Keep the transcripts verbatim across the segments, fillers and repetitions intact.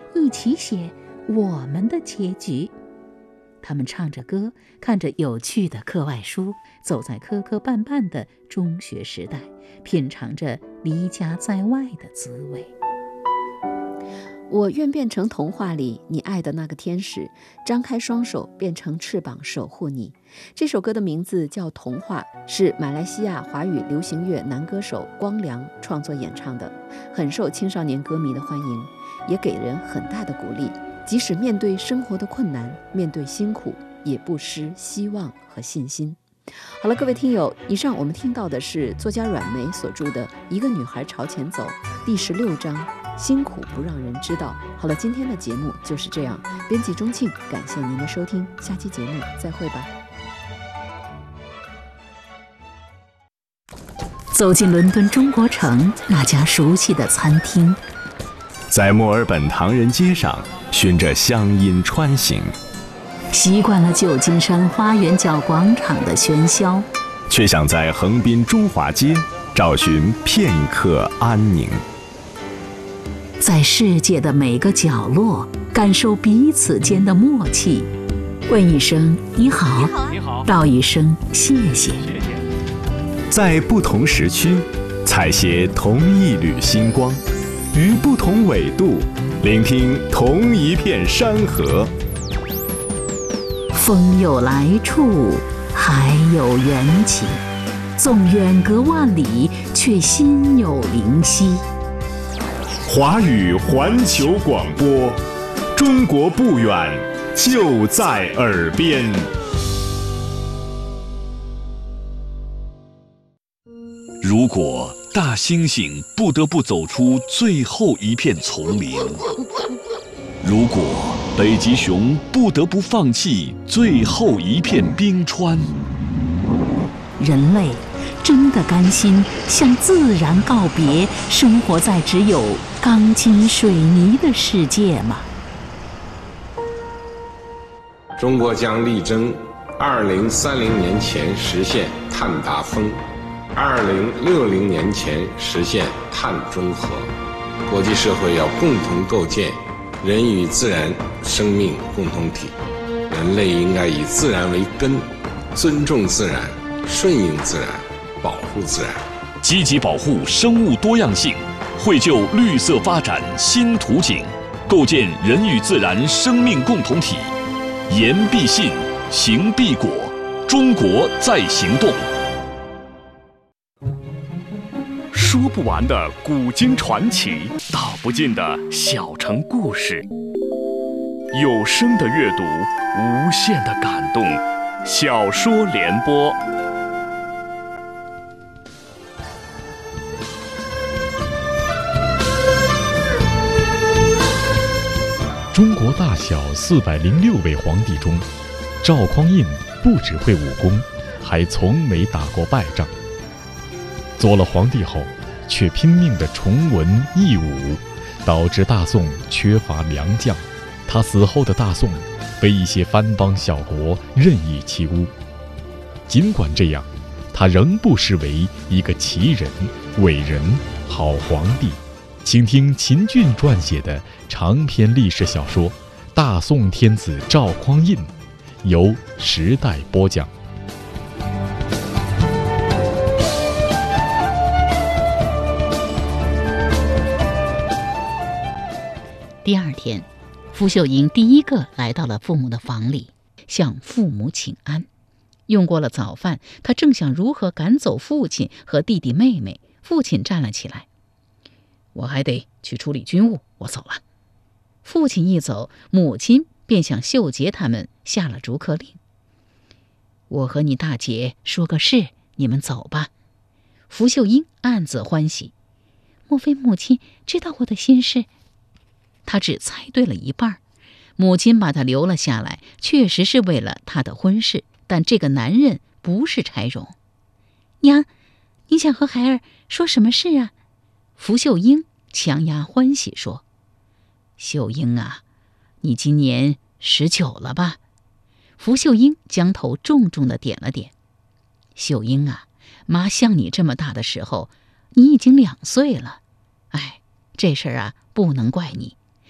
一起写我们的结局。他们唱着歌，看着有趣的课外书，走在磕磕绊绊的中学时代，品尝着离家在外的滋味。 我愿变成童话里你爱的那个天使，张开双手变成翅膀守护你。这首歌的名字叫《童话》，是马来西亚华语流行乐男歌手光良创作演唱的，很受青少年歌迷的欢迎，也给人很大的鼓励。即使面对生活的困难，面对辛苦，也不失希望和信心。好了，各位听友，以上我们听到的是作家阮梅所著的《一个女孩朝前走》第十六章，辛苦不让人知道。好了，今天的节目就是这样。编辑钟庆，感谢您的收听，下期节目再会吧。 走进伦敦中国城那家熟悉的餐厅， 在墨尔本唐人街上循着乡音穿行， 习惯了旧金山花园角广场的喧嚣， 却想在横滨中华街找寻片刻安宁。 在世界的每个角落感受彼此间的默契，问一声你好， 你好， 道一声谢谢。 在不同时区采撷同一缕星光，于不同纬度聆听同一片山河。 风有来处，海有缘起，纵远隔万里，却心有灵犀。 华语环球广播，中国不远，就在耳边。 如果大猩猩不得不走出最后一片丛林，如果北极熊不得不放弃最后一片冰川， 人类真的甘心向自然告别，生活在只有钢筋水泥的世界吗？ 中国将力争二零三零年前实现碳达峰，二零六零年前实现碳中和。国际社会要共同构建人与自然生命共同体，人类应该以自然为根，尊重自然，顺应自然，保护自然， 积极保护生物多样性，绘就绿色发展新图景，构建人与自然生命共同体。言必信，行必果，中国在行动。说不完的古今传奇，道不尽的小城故事，有声的阅读，无限的感动。小说联播。 中国大小四百零六位皇帝中，赵匡胤不只会武功，还从没打过败仗。做了皇帝后，却拼命地崇文抑武，导致大宋缺乏良将。他死后的大宋被一些藩邦小国任意欺侮。尽管这样，他仍不失为一个奇人、伟人、好皇帝。请听秦俊撰写的长篇历史小说《大宋天子赵匡胤》，由时代播讲。 第二天，傅秀英第一个来到了父母的房里，向父母请安。用过了早饭，他正想如何赶走父亲和弟弟妹妹，父亲站了起来：“我还得去处理军务，我走了。”父亲一走，母亲便向秀杰他们下了逐客令：“我和你大姐说个事，你们走吧。”傅秀英暗自欢喜，莫非母亲知道我的心事？他只猜对了一半。母亲把他留了下来，确实是为了他的婚事，但这个男人不是柴荣。娘，你想和孩儿说什么事啊？傅秀英强压欢喜说：“秀英啊，你今年十九了吧？”傅秀英将头重重地点了点。秀英啊，妈像你这么大的时候，你已经两岁了。哎，这事儿啊，不能怪你。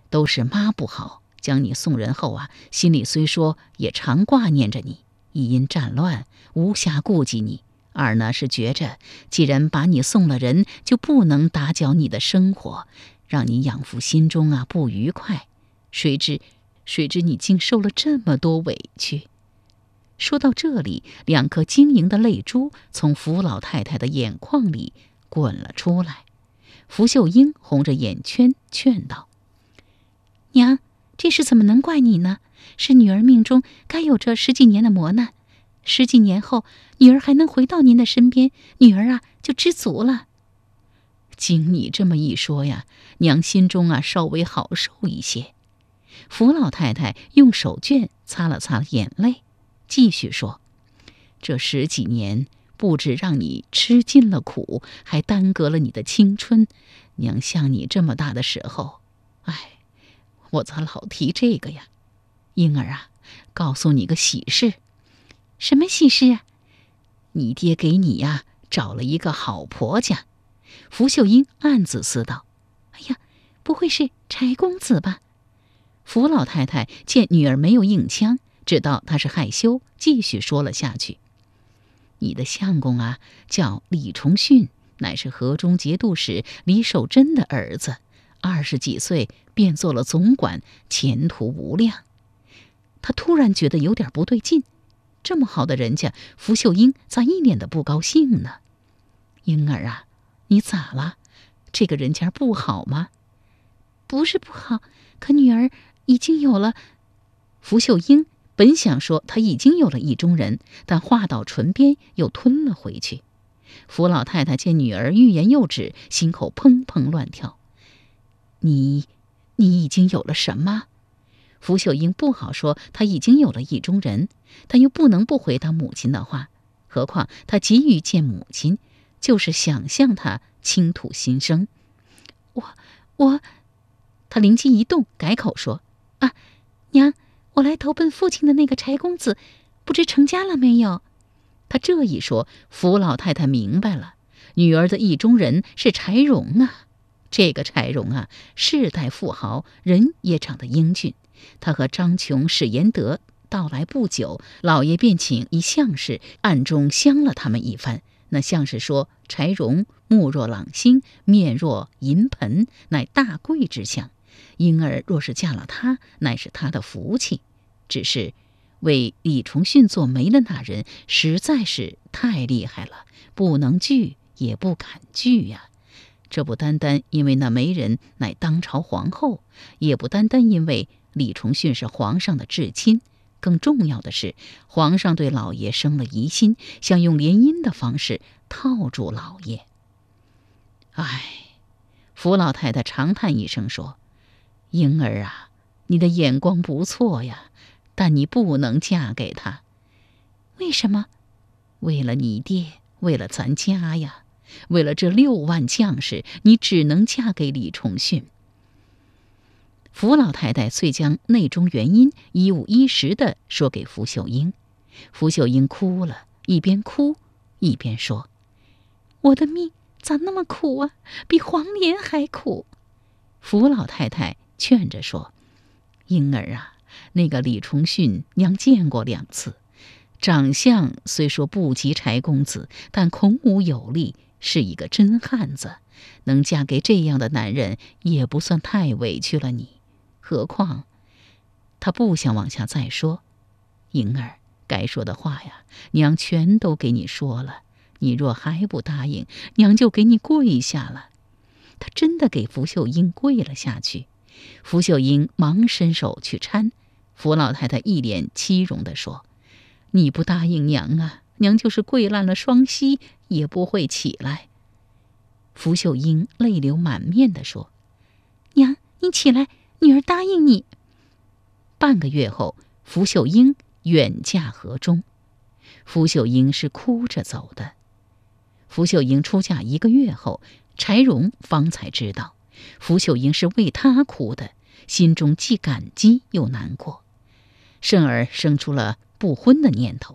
都是妈不好，将你送人后啊，心里虽说也常挂念着你，一因战乱无暇顾及你；二呢是觉着既然把你送了人，就不能打搅你的生活，让你养父心中啊不愉快。谁知谁知你竟受了这么多委屈。说到这里，两颗晶莹的泪珠从福老太太的眼眶里滚了出来。福秀英红着眼圈劝道：娘，这事怎么能怪你呢？是女儿命中该有这十几年的磨难，十几年后女儿还能回到您的身边，女儿啊就知足了。经你这么一说呀，娘心中啊稍微好受一些。福老太太用手绢擦了擦眼泪，继续说：这十几年不止让你吃尽了苦，还耽搁了你的青春。娘像你这么大的时候，哎，我咋老提这个呀？英儿啊，告诉你个喜事。什么喜事啊？你爹给你呀找了一个好婆家。福秀英暗自思道：哎呀，不会是柴公子吧？福老太太见女儿没有应腔，知道她是害羞，继续说了下去：你的相公啊叫李重训，乃是河中节度使李守贞的儿子，二十几岁便做了总管，前途无量。他突然觉得有点不对劲，这么好的人家，福秀英咋一脸的不高兴呢？英儿啊，你咋了？这个人家不好吗？不是不好，可女儿已经有了。福秀英本想说她已经有了意中人，但话到唇边又吞了回去。福老太太见女儿欲言又止，心口砰砰乱跳。你你已经有了什么？福秀英不好说她已经有了意中人，但又不能不回答母亲的话。何况她急于见母亲，就是想象她倾吐心声。我我，她灵机一动，改口说：啊，娘，我来投奔父亲的那个柴公子，不知成家了没有？她这一说，福老太太明白了，女儿的意中人是柴荣啊。这个柴荣啊，世代富豪，人也长得英俊。他和张琼、史延德到来不久，老爷便请一相士暗中相了他们一番。那相士说，柴荣目若朗星，面若银盆，乃大贵之相。婴儿若是嫁了他，乃是他的福气。只是为李重训做媒的那人实在是太厉害了，不能拒也不敢拒呀。这不单单因为那媒人乃当朝皇后，也不单单因为李重训是皇上的至亲，更重要的是，皇上对老爷生了疑心，想用联姻的方式套住老爷。唉，福老太太长叹一声说：英儿啊，你的眼光不错呀，但你不能嫁给他。为什么？为了你爹，为了咱家呀，为了这六万将士，你只能嫁给李重训。福老太太遂将内中原因一五一十地说给福秀英。福秀英哭了，一边哭一边说：我的命咋那么苦啊，比黄连还苦。福老太太劝着说：英儿啊，那个李重训娘见过两次，长相虽说不及柴公子，但孔武有力，是一个真汉子，能嫁给这样的男人也不算太委屈了你。何况他不想往下再说。英儿，该说的话呀，娘全都给你说了，你若还不答应，娘就给你跪下了。他真的给福秀英跪了下去。福秀英忙伸手去搀，福老太太一脸凄容地说：你不答应娘啊，娘就是跪烂了双膝也不会起来。福秀英泪流满面地说：娘，你起来，女儿答应你。半个月后，福秀英远嫁河中。福秀英是哭着走的。福秀英出嫁一个月后，柴荣方才知道，福秀英是为他哭的，心中既感激又难过，甚而生出了不婚的念头。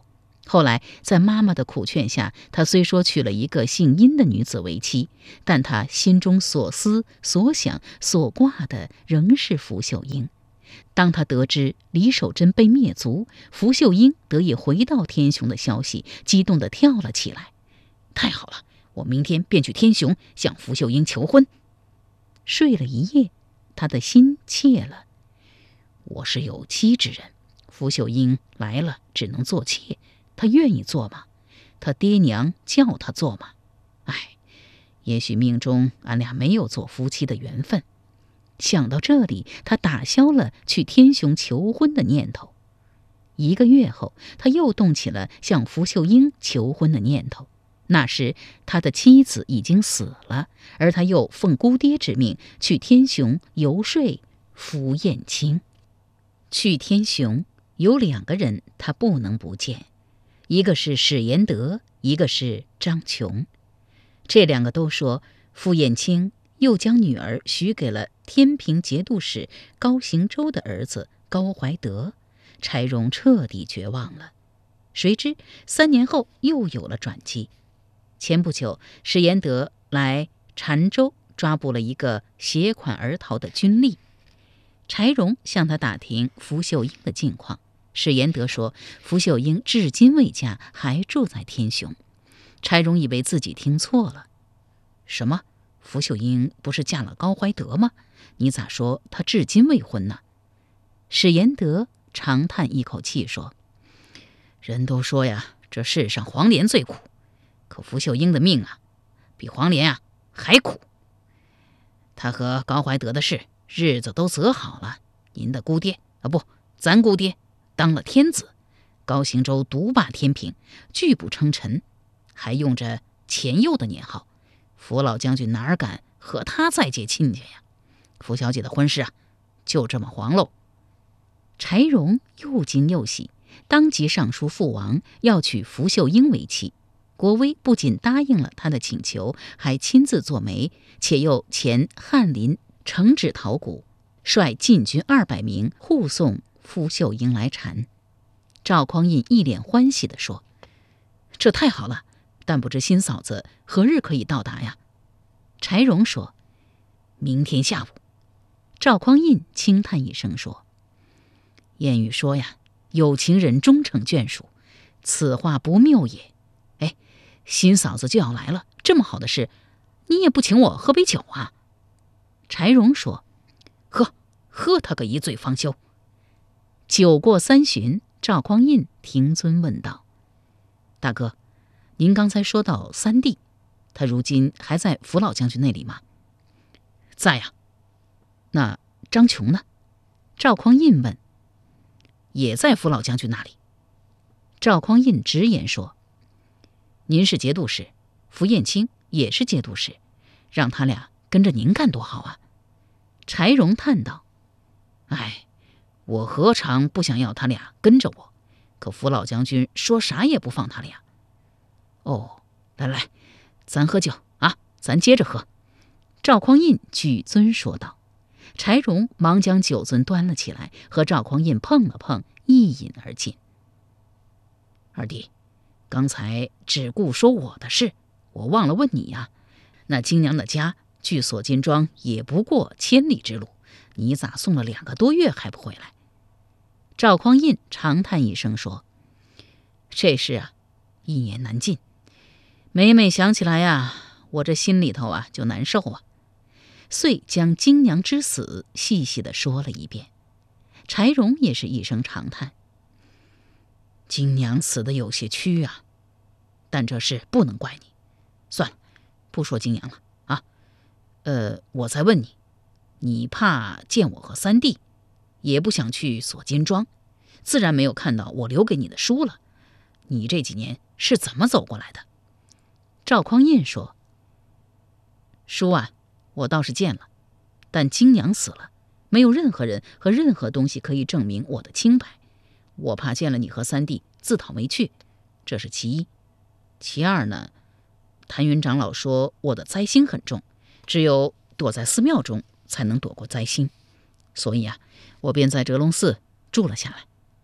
后来在妈妈的苦劝下，他虽说娶了一个姓殷的女子为妻，但他心中所思所想所挂的仍是福秀英。当他得知李守贞被灭族，福秀英得以回到天雄的消息，激动地跳了起来。太好了，我明天便去天雄向福秀英求婚。睡了一夜，他的心怯了。我是有妻之人，福秀英来了只能做妾，他愿意做吗？他爹娘叫他做吗？唉，也许命中俺俩没有做夫妻的缘分。想到这里，他打消了去天雄求婚的念头。一个月后，他又动起了向福秀英求婚的念头。那时他的妻子已经死了，而他又奉姑爹之命去天雄游说福燕卿。去天雄有两个人他不能不见，一个是史延德，一个是张琼。这两个都说傅燕卿又将女儿许给了天平节度使高行周的儿子高怀德，柴荣彻底绝望了。谁知三年后又有了转机。前不久，史延德来澶州抓捕了一个携款而逃的军吏。柴荣向他打听福秀英的近况，史延德说福秀英至今未嫁，还住在天雄。柴荣以为自己听错了。什么？福秀英不是嫁了高怀德吗？你咋说她至今未婚呢？史延德长叹一口气说，人都说呀，这世上黄连最苦，可福秀英的命啊，比黄连啊还苦。他和高怀德的事日子都择好了，您的姑爹啊，不，咱姑爹当了天子，高行周独霸天平，拒不称臣，还用着前右的年号。福老将军哪儿敢和他再结亲家呀？福小姐的婚事啊，就这么黄喽。柴荣又惊又喜，当即上书父王，要娶福秀英为妻。国威不仅答应了他的请求，还亲自作媒，且又前翰林承旨陶谷，率禁军二百名护送福秀英来缠。赵匡胤一脸欢喜地说：“这太好了，但不知新嫂子何日可以到达呀？”柴荣说：“明天下午。”赵匡胤轻叹一声说：“谚语说呀，有情人终成眷属，此话不谬也。哎，新嫂子就要来了，这么好的事，你也不请我喝杯酒啊？”柴荣说：“喝，喝他个一醉方休。”酒过三巡，赵匡胤停尊问道：“大哥，您刚才说到三弟，他如今还在福老将军那里吗？”“在呀。”“那张琼呢？”赵匡胤问。“也在福老将军那里。”赵匡胤直言说：“您是节度使，福燕卿也是节度使，让他俩跟着您干多好啊。”柴荣叹道：“哎，我何尝不想要他俩跟着我，可福老将军说啥也不放他俩。”“哦，来来，咱喝酒啊，咱接着喝。”赵匡胤举尊说道。柴荣忙将酒樽端了起来，和赵匡胤碰了碰，一饮而尽。“二弟，刚才只顾说我的事，我忘了问你呀。那金娘的家距锁金庄也不过千里之路，你咋送了两个多月还不回来？”赵匡胤长叹一声说：“这事啊，一言难尽。每每想起来呀，我这心里头啊就难受啊。”遂将金娘之死细细地说了一遍。柴荣也是一声长叹：“金娘死得有些屈啊，但这事不能怪你。算了，不说金娘了啊。呃，我再问你，你怕见我和三弟，也不想去锁金庄，自然没有看到我留给你的书了。你这几年是怎么走过来的？”赵匡胤说：“书啊，我倒是见了，但金娘死了，没有任何人和任何东西可以证明我的清白。我怕见了你和三弟自讨没趣，这是其一。其二呢，谭云长老说我的灾星很重，只有躲在寺庙中才能躲过灾星，所以啊，我便在折龙寺住了下来。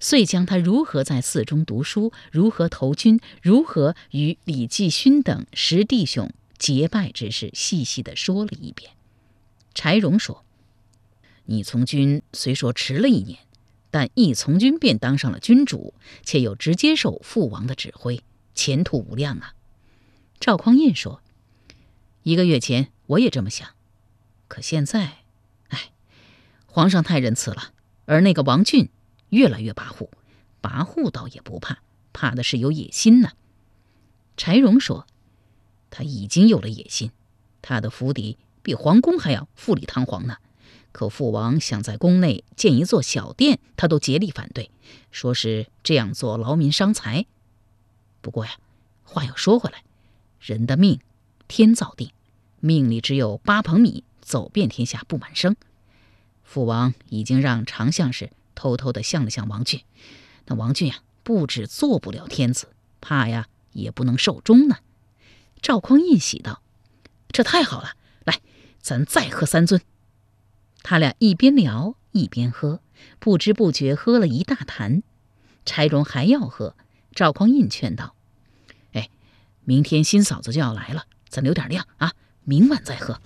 遂将他如何在寺中读书，如何投军，如何与李继勋等十弟兄结拜之事细细地说了一遍。柴荣说：“你从军虽说迟了一年，但一从军便当上了军主，且又直接受父王的指挥，前途无量啊。”赵匡胤说：“一个月前我也这么想，可现在，哎，皇上太仁慈了，而那个王俊越来越跋扈，跋扈倒也不怕，怕的是有野心呢。”柴荣说：“他已经有了野心，他的府邸比皇宫还要富丽堂皇呢。可父王想在宫内建一座小殿，他都竭力反对，说是这样做劳民伤财。不过呀，话又说回来，人的命天造定，命里只有八捧米，走遍天下不满生。父王已经让常相士偷偷地向了向王俊，那王俊呀，不止做不了天子，怕呀也不能寿终呢。”赵匡胤喜道：“这太好了，来，咱再喝三樽。”他俩一边聊一边喝，不知不觉喝了一大坛。柴荣还要喝，赵匡胤劝道：“哎，明天新嫂子就要来了，咱留点量啊，明晚再喝。”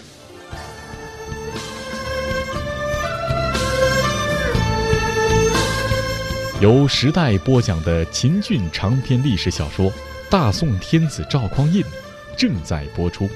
由时代播讲的秦俊长篇历史小说《大宋天子赵匡胤》正在播出。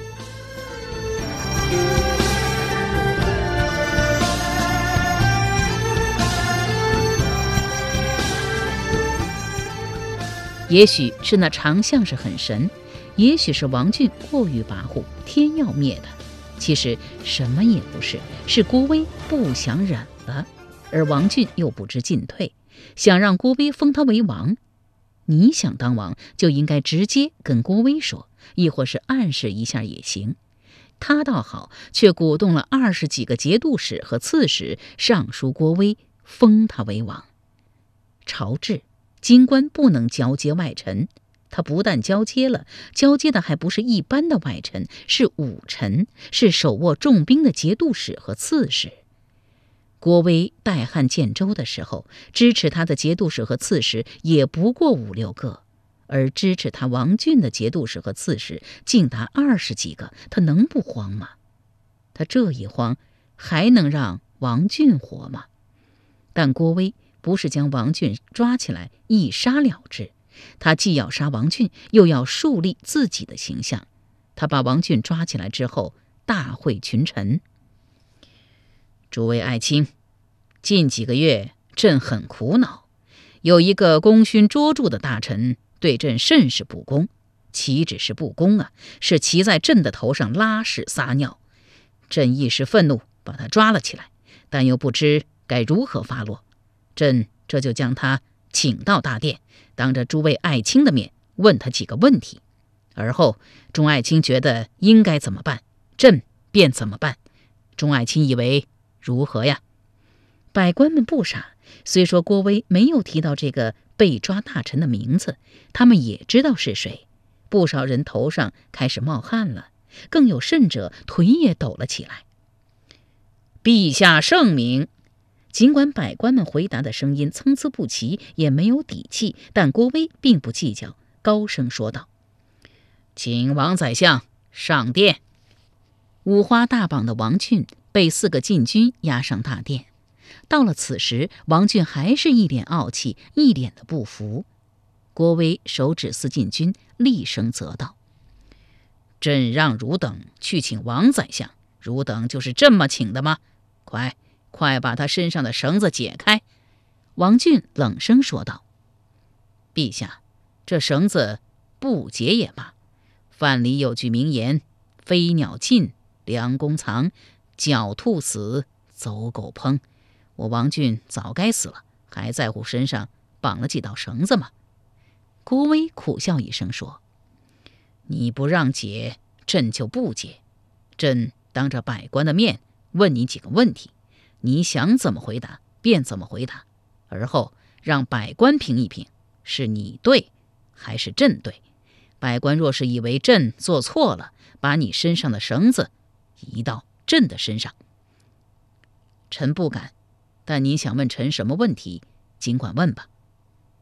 也许是那常相是很神，也许是王俊过于跋扈，天要灭的。其实什么也不是，是郭威不想忍了，而王俊又不知进退，想让郭威封他为王。你想当王，就应该直接跟郭威说，亦或是暗示一下也行。他倒好，却鼓动了二十几个节度使和刺史上书郭威，封他为王。朝制京官不能交接外臣，他不但交接了，交接的还不是一般的外臣，是武臣，是手握重兵的节度使和刺史。郭威代汉建州的时候，支持他的节度使和刺史也不过五六个，而支持他王俊的节度使和刺史竟达二十几个，他能不慌吗？他这一慌，还能让王俊活吗？但郭威不是将王俊抓起来一杀了之，他既要杀王俊，又要树立自己的形象。他把王俊抓起来之后，大会群臣：“诸位爱卿，近几个月朕很苦恼，有一个功勋卓著的大臣对朕甚是不公，岂止是不公啊，是骑在朕的头上拉屎撒尿。朕一时愤怒，把他抓了起来，但又不知该如何发落。朕这就将他请到大殿，当着诸位爱卿的面问他几个问题，而后众爱卿觉得应该怎么办，朕便怎么办。众爱卿以为如何呀？”百官们不傻，虽说郭威没有提到这个被抓大臣的名字，他们也知道是谁。不少人头上开始冒汗了，更有甚者腿也抖了起来。“陛下圣明！”尽管百官们回答的声音参差不齐，也没有底气，但郭威并不计较，高声说道：“请王宰相上殿。”五花大绑的王俊被四个禁军押上大殿。到了此时，王俊还是一脸傲气，一脸的不服。郭威手指四禁军，厉声责道：“朕让汝等去请王宰相，汝等就是这么请的吗？快快把他身上的绳子解开！”王俊冷声说道：“陛下，这绳子不解也罢。范蠡有句名言：飞鸟尽，良弓藏；狡兔死，走狗烹。我王俊早该死了，还在乎身上绑了几道绳子吗？”郭威苦笑一声说：“你不让解，朕就不解。朕当着百官的面问你几个问题，你想怎么回答便怎么回答，而后让百官评一评，是你对还是朕对。百官若是以为朕做错了，把你身上的绳子移到朕的身上。”“臣不敢，但您想问臣什么问题，尽管问吧，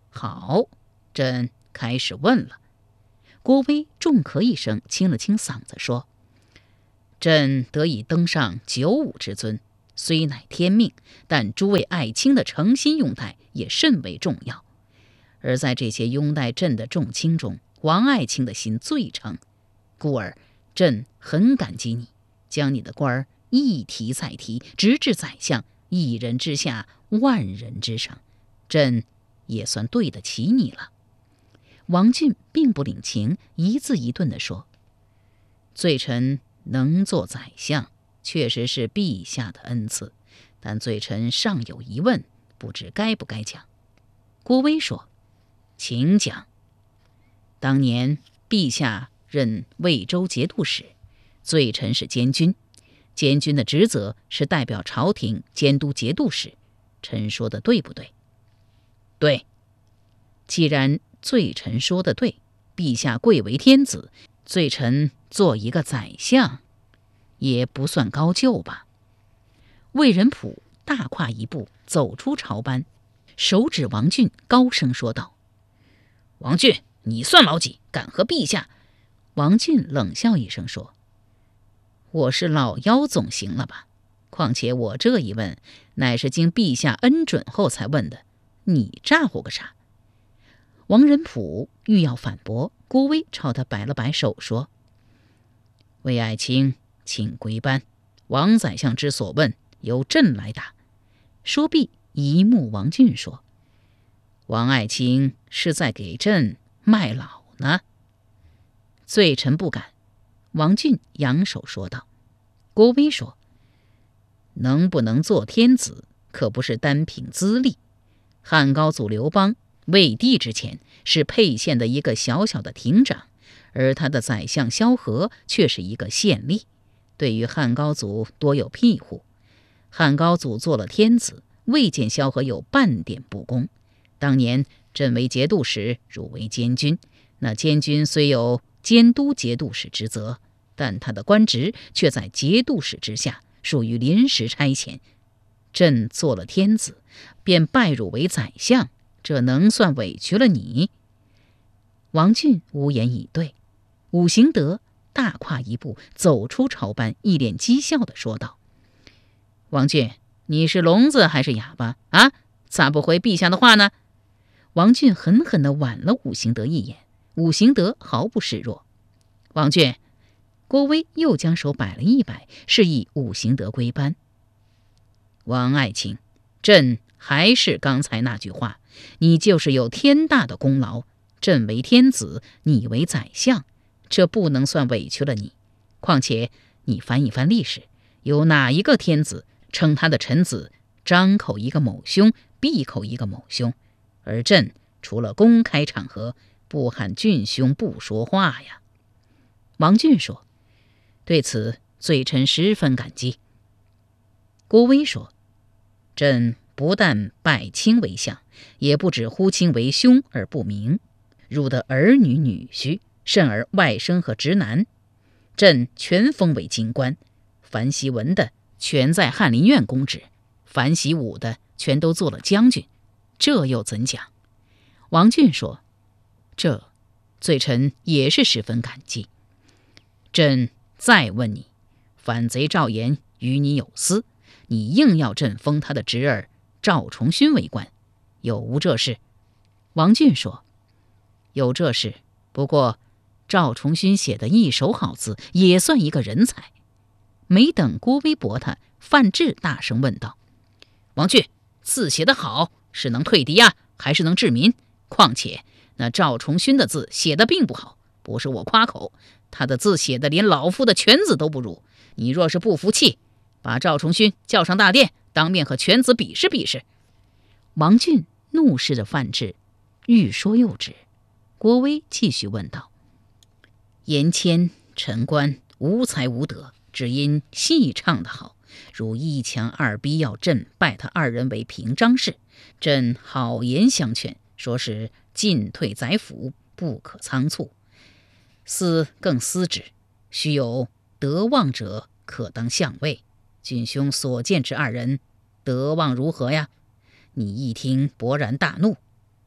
好，朕开始问了。郭威重咳一声，清了清嗓子说：朕得以登上九五之尊，虽乃天命，但诸位爱卿的诚心拥戴也甚为重要。而在这些拥戴朕的众卿中，王爱卿的心最诚，故而朕很感激你，将你的官儿一提再提，直至宰相，一人之下，万人之上，朕也算对得起你了。王俊并不领情，一字一顿地说：罪臣能做宰相，确实是陛下的恩赐，但罪臣尚有疑问，不知该不该讲。郭威说：请讲。当年陛下任魏州节度使，罪臣是监军，监军的职责是代表朝廷监督节度使，臣说的对不对？对。既然罪臣说的对，陛下贵为天子，罪臣做一个宰相也不算高就吧。魏仁溥大跨一步走出朝班，手指王俊，高声说道：王俊，你算老几，敢和陛下？王俊冷笑一声说：我是老妖总行了吧？况且我这一问乃是经陛下恩准后才问的，你咋呼个啥？王仁溥欲要反驳，郭威朝他摆了摆手说：魏爱卿请归班，王宰相之所问由朕来答。说毕一目王俊说：王爱卿是在给朕卖老呢？罪臣不敢。王俊扬手说道。郭威说：能不能做天子可不是单凭资历，汉高祖刘邦魏帝之前是沛县的一个小小的亭长，而他的宰相萧何却是一个县吏，对于汉高祖多有庇护。汉高祖做了天子，未见萧何有半点不公。当年朕为节度使，汝为监军，那监军虽有监督节度使职责，但他的官职却在节度使之下，属于临时差遣。朕做了天子，便拜汝为宰相，这能算委屈了你？王俊无言以对。武行德大跨一步走出朝班，一脸讥笑地说道：王俊，你是聋子还是哑巴啊？咋不回陛下的话呢？王俊狠狠地剜了武行德一眼，武行德毫不示弱。王俊，郭威又将手摆了一摆，示意武行德归班。王爱卿，朕还是刚才那句话，你就是有天大的功劳，朕为天子，你为宰相，这不能算委屈了你。况且你翻一翻历史，有哪一个天子称他的臣子张口一个某兄，闭口一个某兄？而朕除了公开场合，不喊郡兄不说话呀。王俊说：对此罪臣十分感激。郭威说：朕不但拜卿为相，也不只呼卿为兄而不明。汝的儿女女婿，甚而外甥和侄男，朕全封为京官。樊习文的全在翰林院供职，樊习武的全都做了将军，这又怎讲？王俊说：这罪臣也是十分感激。朕再问你，反贼赵岩与你有私，你硬要朕封他的侄儿赵重勋为官，有无这事？王俊说：有这事，不过赵重勋写的一手好字，也算一个人才。没等郭威驳他，范质大声问道：王俊，字写得好，是能退敌呀，还是能治民？况且那赵重勋的字写得并不好，不是我夸口，他的字写得连老夫的犬子都不如。你若是不服气，把赵重勋叫上大殿，当面和犬子比试比试。王俊怒视着范质，欲说又止。郭威继续问道：严谦、陈官无才无德，只因戏唱得好，如一强二逼要朕拜他二人为平章事，朕好言相劝，说是进退宰辅，不可仓促。思更思之，须有德望者可当相位。郡兄所见之二人，德望如何呀？你一听勃然大怒，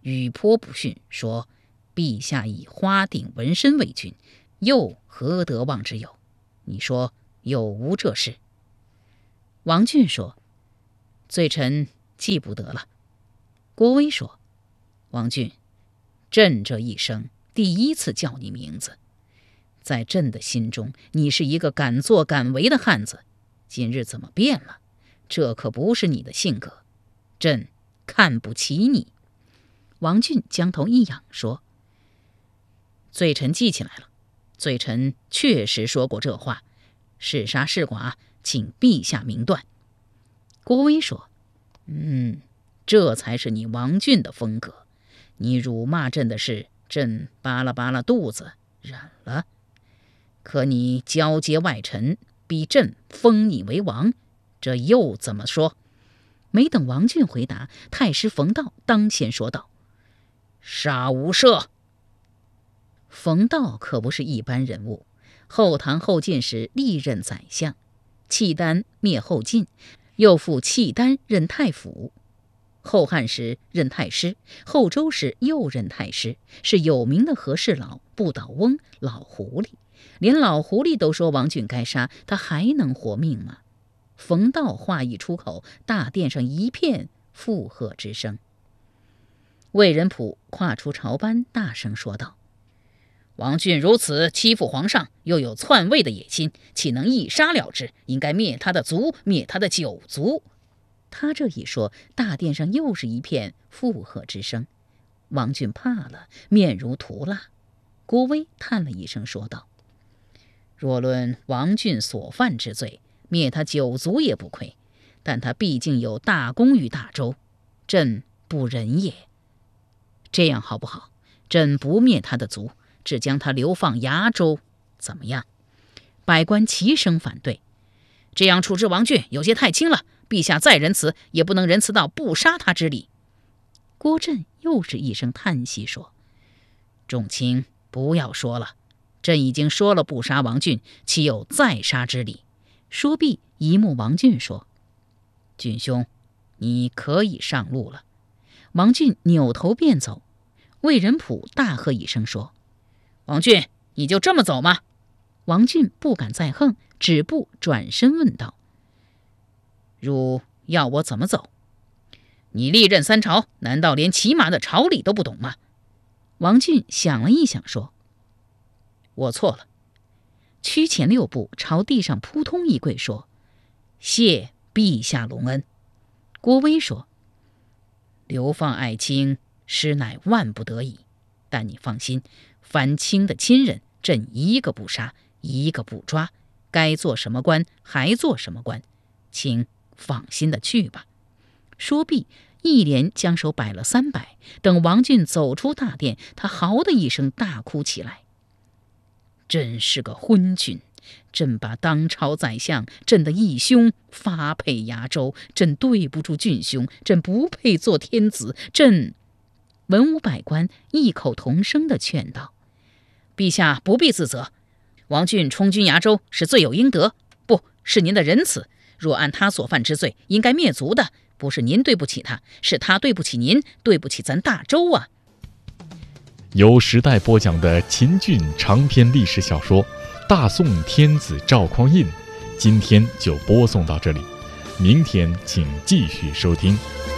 语颇不逊，说陛下以花顶纹身为君，又何得望之有？你说有无这事？王俊说：罪臣记不得了。郭威说：王俊，朕这一生第一次叫你名字，在朕的心中，你是一个敢作敢为的汉子，今日怎么变了？这可不是你的性格，朕看不起你。王俊将头一仰说：罪臣记起来了，罪臣确实说过这话，是杀是剐，请陛下明断。郭威说：嗯，这才是你王俊的风格。你辱骂朕的事，朕扒拉扒拉肚子忍了，可你交接外臣，逼朕封你为王，这又怎么说？没等王俊回答，太师冯道当先说道：杀无赦。冯道可不是一般人物，后唐后晋时历任宰相，契丹灭后晋，又复契丹任太府，后汉时任太师，后周时又任太师，是有名的和事佬、不倒翁、老狐狸。连老狐狸都说王俊该杀，他还能活命吗？冯道话一出口，大殿上一片附和之声。魏仁溥跨出朝班，大声说道：王俊如此欺负皇上，又有篡位的野心，岂能一杀了之？应该灭他的族，灭他的九族。他这一说，大殿上又是一片附和之声。王俊怕了，面如涂蜡。郭威叹了一声说道：若论王俊所犯之罪，灭他九族也不亏，但他毕竟有大功于大周，朕不忍也。这样好不好？朕不灭他的族，只将他流放崖州，怎么样？百官齐声反对。这样处置王俊有些太轻了，陛下再仁慈，也不能仁慈到不杀他之理。郭震又是一声叹息说：众卿不要说了，朕已经说了不杀王俊，岂有再杀之理？说毕，一目王俊说：俊兄，你可以上路了。王俊扭头便走。魏仁溥大喝一声说：王俊，你就这么走吗？王俊不敢再横，止步转身问道：汝要我怎么走？你历任三朝，难道连起码的朝礼都不懂吗？王俊想了一想说：我错了。屈前六步，朝地上扑通一跪说：谢陛下隆恩。郭威说：流放爱卿，实乃万不得已，但你放心，反清的亲人，朕一个不杀，一个不抓，该做什么官还做什么官，请放心的去吧。说毕，一连将手摆了三摆。等王俊走出大殿，他嚎的一声大哭起来：朕是个昏君，朕把当朝宰相，朕的义兄发配崖州，朕对不住俊兄，朕不配做天子，朕……文武百官异口同声地劝道：陛下不必自责，王俊充军崖州是罪有应得，不是您的仁慈。若按他所犯之罪，应该灭族的，不是您对不起他，是他对不起您，对不起咱大周啊。 由时代播讲的秦俊长篇历史小说《大宋天子赵匡胤》，今天就播送到这里，明天请继续收听。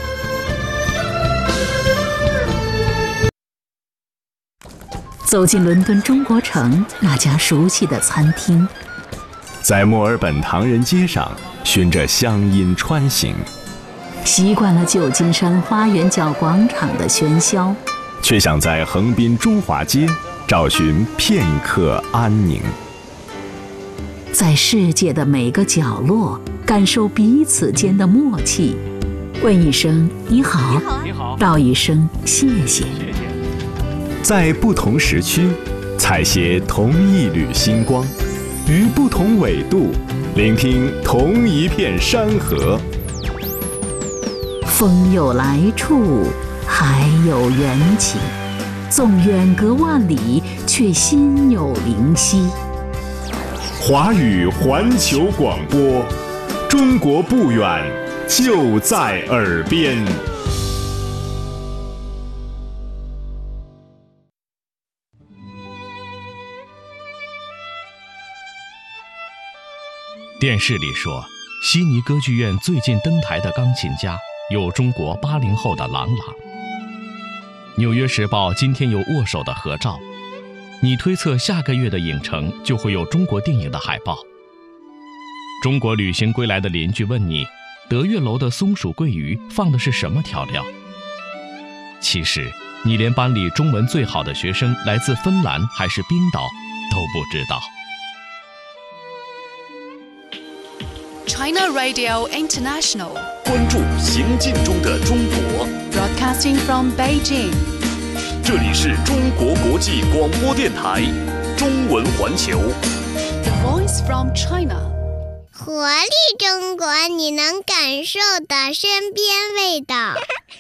走进伦敦中国城那家熟悉的餐厅， 在墨尔本唐人街上循着乡音穿行， 习惯了旧金山花园角广场的喧嚣， 却想在横滨中华街找寻片刻安宁。 在世界的每个角落感受彼此间的默契，问一声你好， 你好， 道一声谢谢。 在不同时区采撷同一缕星光，于不同纬度聆听同一片山河。 风有来处，海有缘起，纵远隔万里，却心有灵犀。 华语环球广播，中国不远，就在耳边。 电视里说，悉尼歌剧院最近登台的钢琴家有中国八零后的郎朗。纽约时报今天有握手的合照，你推测下个月的影城就会有中国电影的海报。中国旅行归来的邻居问你，德月楼的松鼠桂鱼放的是什么调料？其实你连班里中文最好的学生来自芬兰还是冰岛都不知道。 China Radio International， 关注行进中的中国。 Broadcasting from Beijing， 这里是中国国际广播电台中文环球。 The Voice from China， 活力中国，你能感受的身边味道。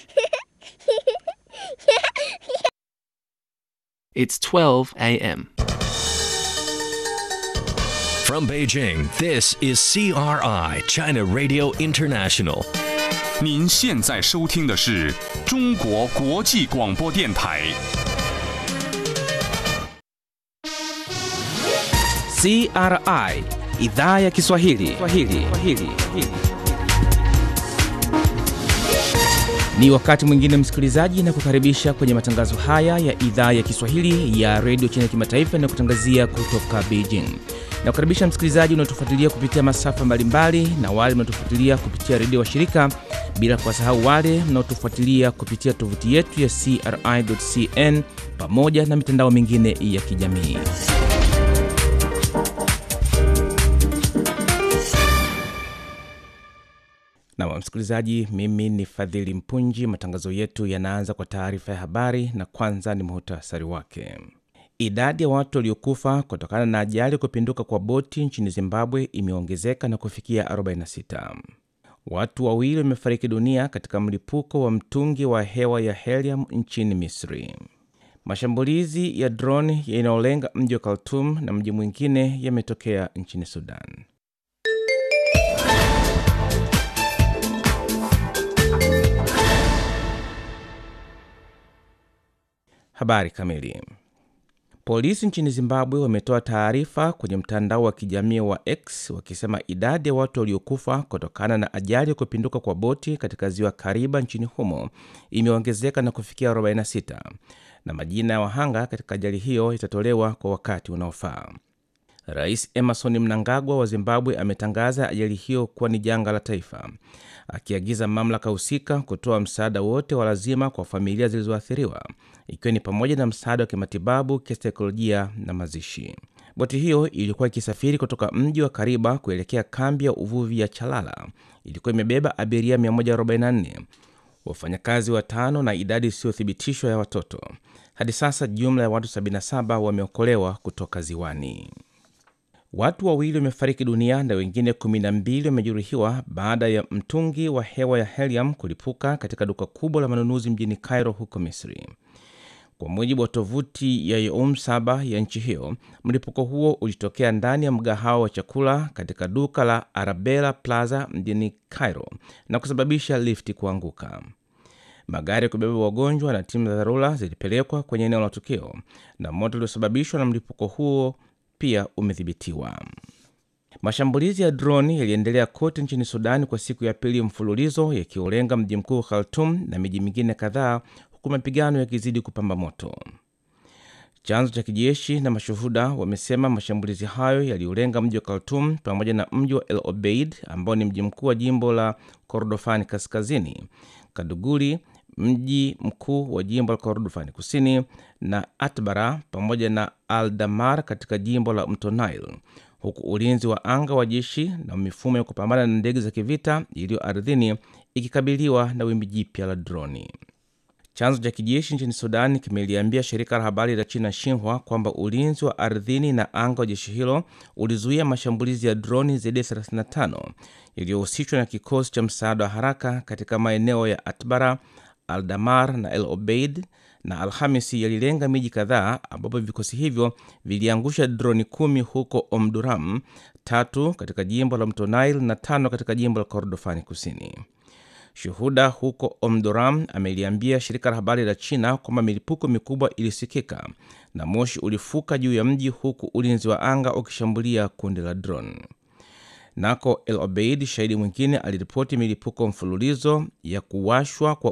It's twelve a m From Beijing, this is C R I, China Radio International. 您现在收听的是中国国际广播电台。 C R I, Idhaa ya Kiswahili. Swahili. Swahili. Ni wakati mwingine msikilizaji, na kukaribisha kwenye matangazo haya ya idhaa ya Kiswahili ya Radio China Kimataifa na kutangazia kutoka Beijing. Na kukaribisha msikilizaji unaotufuatilia kupitia masafa mbalimbali na wale mnaotufuatilia kupitia redio wa shirika, bila kuwasahau wale mnaotufuatilia kupitia tovuti yetu ya c r i dot c n pamoja na mitandao mingine ya kijamii. Na msikilizaji, mimi ni Fadhili Mpunji. Matangazo yetu yanaanza kwa taarifa ya habari, na kwanza ni muhtasari wake. Idadi ya watu waliokufa kutokana na ajali kupinduka kwa boti nchini Zimbabwe imeongezeka na kufikia arobaini na sita. Watu wawili wamefariki dunia katika mlipuko wa mtungi wa hewa ya helium nchini Misri. Mashambulizi ya drone yanayolenga mji wa Khartoum na mji mwingine yametokea nchini Sudan. Habari kamili. Polisi nchini Zimbabwe wametoa taarifa kwenye mtandao wa kijamii wa X wakisema idadi ya watu waliokufa kutokana na ajali ya kupinduka kwa boti katika ziwa Kariba nchini humo imeongezeka na kufikia arobaini na sita, na majina ya wahanga katika ajali hiyo itatolewa kwa wakati unaofaa. Rais Emmerson Mnangagwa wa Zimbabwe ametangaza ajali hiyo kuwa ni janga la taifa, akiagiza mamlaka husika kutoa msaada wote wa lazima kwa familia zilizoathiriwa, ikiwa ni pamoja na msaada wa kimatibabu, kisaikolojia na mazishi. Boti hiyo ilikuwa ikisafiri kutoka mji wa Kariba kuelekea kambi ya uvuvi ya Chalala. Ilikuwa imebeba abiria mia moja arobaini na nne, wafanyakazi watano na idadi isiyothibitishwa ya watoto. Hadi sasa jumla ya watu sabini na saba wameokolewa kutoka ziwani. Watu wawili wamefariki dunia na wengine kumi na mbili wamejeruhiwa baada ya mtungi wa hewa ya helium kulipuka katika duka kubwa la manunuzi mjini Cairo huko Misri. Kwa mujibu wa tovuti ya Youm Saba ya nchi hiyo, mlipuko huo ulitokea ndani ya mgahawa wa chakula katika duka la Arabella Plaza mjini Cairo na kusababisha lifti kuanguka. Magari ya kubeba wagonjwa na timu za dharura zilipelekwa kwenye eneo la tukio, na moto uliosababishwa na mlipuko huo pia umedhibitiwa. Mashambulizi ya drone yaliendelea kote nchini Sudan kwa siku ya pili mfululizo, yakiolenga mji mkuu Khartoum na miji mingine kadhaa, huku mapigano yakizidi kupamba moto. Chanzo cha kijeshi na mashuhuda wamesema mashambulizi hayo yaliolenga mji wa Khartoum pamoja na mji wa El Obeid ambao ni mji mkuu wa jimbo la Kordofani Kaskazini, Kaduguri mji mkuu wa jimbo la Kordofani Kusini, na Atbara pamoja na Al-Damar katika jimbo la Mto Nile, huku ulinzi wa anga wa jeshi na mifumo ya kupambana na ndege za kivita iliyo ardhini ikikabiliwa na wimbi jipya la droni. Chanzo cha kijeshi nchini Sudan kimeliambia shirika la habari la China Xinhua kwamba ulinzi wa ardhini na anga wa jeshi hilo ulizuia mashambulizi ya droni zaidi ya thelathini na tano yaliyohusishwa na kikosi cha msaada wa haraka katika maeneo ya Atbara, Al-Damar na El Obeid, na Alhamisi yalilenga miji kadhaa ambapo vikosi hivyo viliangusha droni kumi huko Omduram, tatu katika jimbo la Mto Nile na tano katika jimbo la Kordofani Kusini. Shuhuda huko Omduram ameliambia shirika la habari la China kwamba milipuko mikubwa ilisikika na moshi ulifuka juu ya mji, huku ulinzi wa anga ukishambulia kundi la drone. Nako El Obeid, shahidi mwingine, aliripoti milipuko mfululizo ya kuwashwa kwa